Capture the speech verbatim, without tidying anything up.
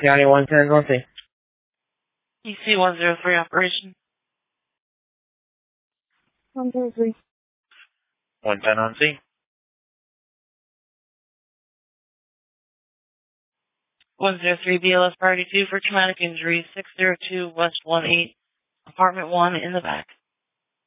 County one ten on C. E C one zero three operation. one zero three. one ten on C. one zero three B L S priority two for traumatic injury, six zero two West one eight, apartment one in the back.